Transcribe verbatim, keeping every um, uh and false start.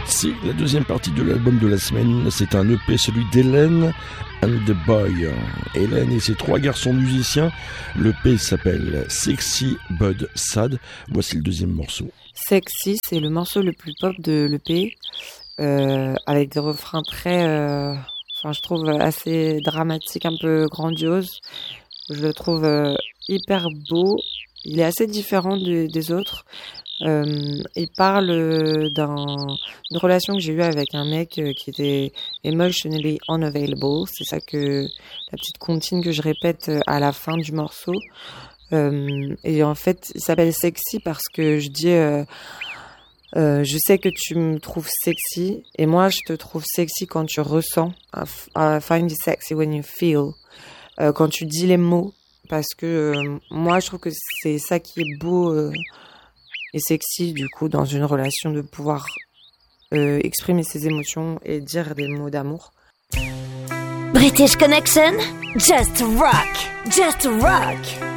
C'est la deuxième partie de l'album de la semaine. C'est un E P, celui d'Hélène and the Boy. Hélène et ses trois garçons musiciens. L'E P s'appelle Sexy But Sad. Voici le deuxième morceau. Sexy, c'est le morceau le plus pop de l'E P, euh, avec des refrains très, euh, enfin, je trouve assez dramatiques, un peu grandioses. Je le trouve euh, hyper beau. Il est assez différent de, des autres. Euh, il parle d'un, d'une relation que j'ai eue avec un mec euh, qui était emotionally unavailable. C'est ça que la petite comptine que je répète à la fin du morceau. Euh, et en fait, il s'appelle Sexy parce que je dis, euh, euh, je sais que tu me trouves sexy et moi je te trouve sexy quand tu ressens. I, I find you sexy when you feel. Euh, quand tu dis les mots, parce que euh, moi je trouve que c'est ça qui est beau. Euh, Et sexy, du coup, dans une relation, de pouvoir euh, exprimer ses émotions et dire des mots d'amour. British Connection, just rock, just rock.